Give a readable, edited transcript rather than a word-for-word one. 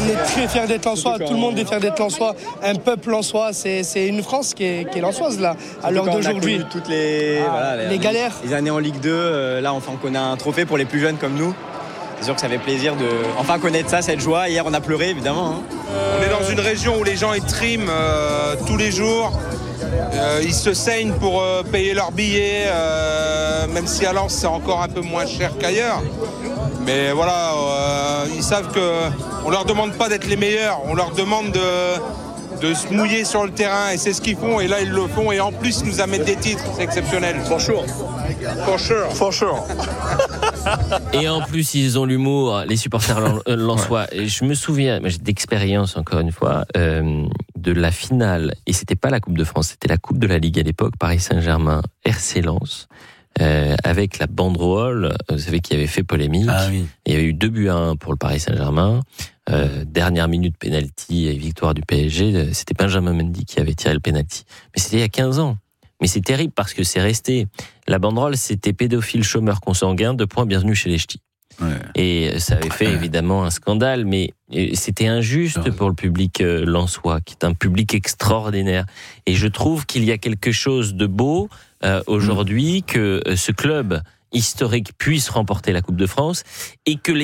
On est très fiers d'être lensois, tout le monde est fier d'être lensois, un peuple lensois, c'est une France qui est lensoise là, à l'heure d'aujourd'hui. On a connu toutes les galères. Les années en Ligue 2, là enfin on connaît un trophée pour les plus jeunes comme nous. C'est sûr que ça fait plaisir de enfin connaître ça, cette joie. Hier on a pleuré évidemment. On est dans une région où les gens ils triment tous les jours. Ils se saignent pour payer leurs billets, même si à Lens c'est encore un peu moins cher qu'ailleurs. Mais voilà, ils savent qu'on ne leur demande pas d'être les meilleurs, on leur demande de se mouiller sur le terrain et c'est ce qu'ils font et là ils le font et en plus ils nous amènent des titres, c'est exceptionnel. For sure. Et en plus, ils ont l'humour, les supporters lensois. Et je me souviens, d'expérience encore une fois, de la finale. Et c'était pas la Coupe de France, c'était la Coupe de la Ligue à l'époque, Paris Saint-Germain, RC Lens, avec la banderole, vous savez, qui avait fait polémique. Ah oui. Il y avait eu 2-1 pour le Paris Saint-Germain. Dernière minute penalty et victoire du PSG. C'était Benjamin Mendy qui avait tiré le penalty. Mais c'était il y a 15 ans. Mais c'est terrible parce que c'est resté. La banderole, c'était pédophile, chômeur, consanguin, bienvenue chez les ch'tis. Ouais. Et ça avait fait évidemment un scandale, mais c'était injuste pour le public lensois, qui est un public extraordinaire. Et je trouve qu'il y a quelque chose de beau aujourd'hui que ce club historique puisse remporter la Coupe de France et que les